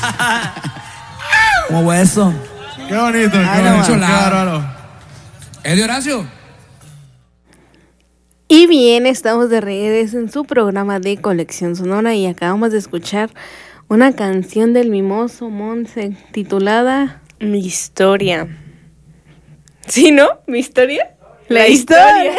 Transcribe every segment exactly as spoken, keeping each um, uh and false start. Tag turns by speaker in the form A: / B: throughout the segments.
A: Como hueso.
B: Qué bonito,
A: Ay,
B: qué
A: no,
B: bonito, qué
A: chulada.
B: bárbaro.
A: ¿Es de Horacio?
C: Y bien, estamos de regreso en su programa de Colección Sonora y acabamos de escuchar una canción del mimoso Monse titulada
D: Mi historia. ¿Sí, no? ¿Mi historia?
C: La historia.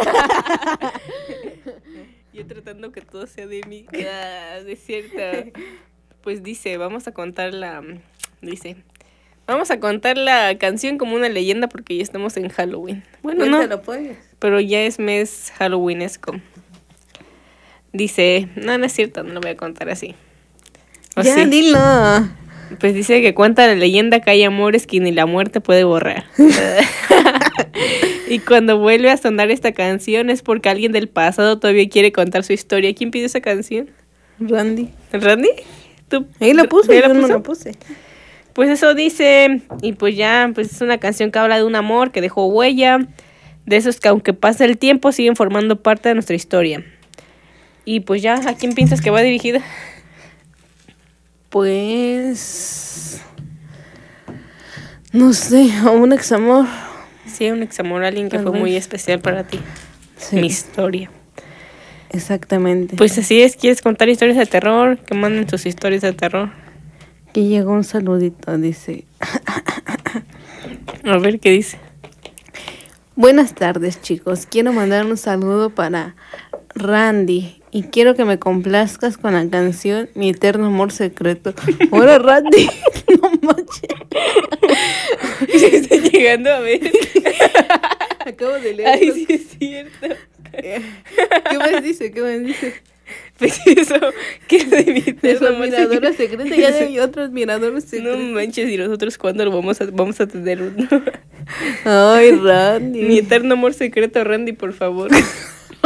D: Yo tratando que todo sea de mí. Ah, de cierto. Pues dice, vamos a contar la... Dice, vamos a contar la canción como una leyenda porque ya estamos en Halloween. Bueno, no,
C: pues.
D: pero ya es mes Halloweenesco. Dice, no, no es cierto, no lo voy a contar así. ¿O
C: Ya,
D: sí?
C: dilo.
D: Pues dice que cuenta la leyenda que hay amores que ni la muerte puede borrar. Y cuando vuelve a sonar esta canción es porque alguien del pasado todavía quiere contar su historia. ¿Quién pidió esa canción?
C: Randy.
D: ¿Randy? ¿Tú?
C: Ahí la puse,
D: ¿Ahí
C: yo
D: la
C: no
D: puso?
C: la puse.
D: Pues eso dice, y pues ya, pues es una canción que habla de un amor que dejó huella, de esos que aunque pase el tiempo siguen formando parte de nuestra historia. Y pues ya, ¿a quién piensas que va dirigida?
C: Pues... No sé, a un examor.
D: Sí, un examor, alguien que
C: Tal
D: fue
C: vez.
D: muy especial para ti.
C: Sí,
D: Mi historia.
C: exactamente.
D: Pues así es, ¿quieres contar historias de terror? Que manden sus historias de terror.
C: Aquí llegó un saludito, dice...
D: A ver qué dice.
C: Buenas tardes, chicos. Quiero mandar un saludo para Randy y quiero que me complazcas con la canción Mi Eterno Amor Secreto. Hola, Randy. No manches.
D: Se está llegando a ver.
C: Acabo de leer.
D: Ay, sí es cierto.
C: ¿Qué más dice? ¿Qué más dice?
D: Pues eso, que es de mi
C: De
D: eterno
C: su
D: amor
C: admiradora
D: secreto.
C: secreta. Ya de otros admiradores
D: No
C: secretos.
D: manches, ¿y nosotros cuándo lo vamos a, vamos a tener uno?
C: Ay, Randy.
D: Mi eterno amor secreto, Randy, por favor.